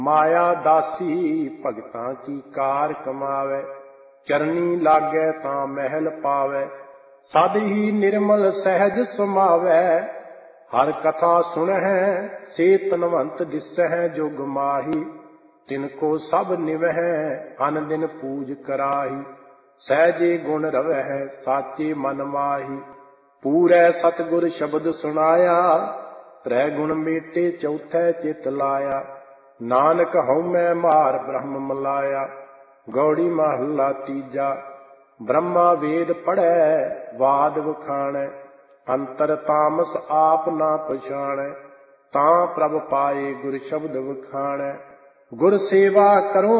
माया दासी भगतां की कार कमावै, चरनी लागै तां महल पावै। सद ही निर्मल सहज समावै, हर कथा सुनहै से तनवंत दिसहै। जुग माही तिनको सब निवहै, अन दिन पूज कराही। सहजे गुण रवै साचे मन माही, पूरै सतगुर शब्द सुनाया। त्रै गुण मेटे चौथै चित लाया, नानक हउमੈ मार ब्रह्म मलाया। गौड़ी महला तीजा। ब्रह्मा वेद पढ़ै वाद वखाणै, अंतर तामस आप ना पछाणै। तां प्रभ पाए गुर शब्द वखाणै, गुर सेवा करो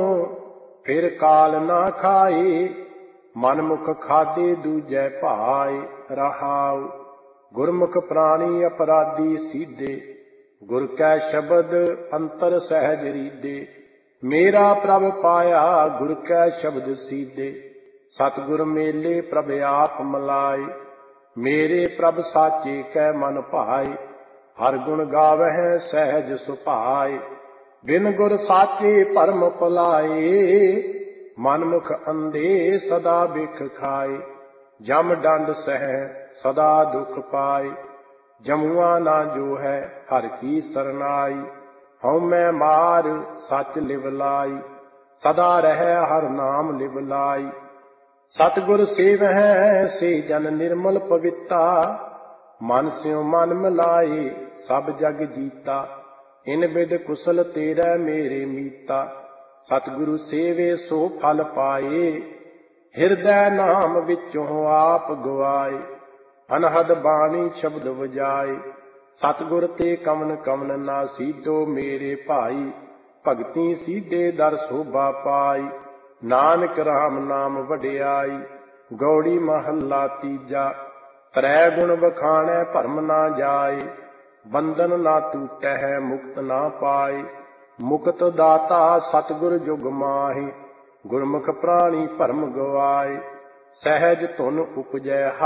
फिर काल ना खाए। मनमुख खादे दूजै भाए, रहाउ गुरमुख प्राणी अपराधी सीधे। गुर कै शब्द अंतर सहज रीदे, मेरा प्रभ पाया गुर कै शब्द सीधे। सतगुर मेले प्रभ आप मलाए, मेरे प्रभ साचे कै मन भाए। हर गुण गावਹਿ सहज सुभाए, बिन गुर साचे भरम भुलाए। मनमुख अंधे सदा बिख खाए, जम डंड सह सदा दुख पाए। जमुआ ना जो है हर की सरनाई, हउमੈ मार सच लिवलाई। सदा रहै हर नाम लिवलाई, सतगुर सेवਹਿ से जन निर्मल पविता। मन स्यों मन मिलाए सब जग जीता, इन बिद कुशल तेरै मेरे मीता। सतगुरु सेवे सो फल पाए, ਹਿਰਦੈ ਨਾਮ ਵਿੱਚੋਂ ਆਪ ਗਵਾਏ। ਅਨਹਦ ਬਾਣੀ ਸ਼ਬਦ ਵਜਾਏ, ਸਤਿਗੁਰ ਤੇ ਕਵਨ ਕਵਨ ਨਾ ਸੀਧੋ ਮੇਰੇ ਭਾਈ। ਭਗਤੀ ਸੀਧੇ ਦਰ ਸੋਭਾ ਪਾਈ, ਨਾਨਕ ਰਾਮ ਨਾਮ ਵਡਿਆਈ। ਗੌੜੀ ਮਹੱਲਾ ਤੀਜਾ। ਤ੍ਰੈ ਗੁਣ ਵਖਾਣੈ ਭਰਮ ਨਾ ਜਾਏ, ਬੰਧਨ ਨਾ ਟੂਟੈ ਮੁਕਤ ਨਾ ਪਾਏ। ਮੁਕਤ ਦਾਤਾ ਸਤਿਗੁਰ ਜੁਗ ਮਾਹੀ, ਗੁਰਮੁਖ ਪ੍ਰਾਣੀ ਭਰਮ ਗਵਾਏ। ਸਹਿਜ ਧੁਨ ਉਪਜੈ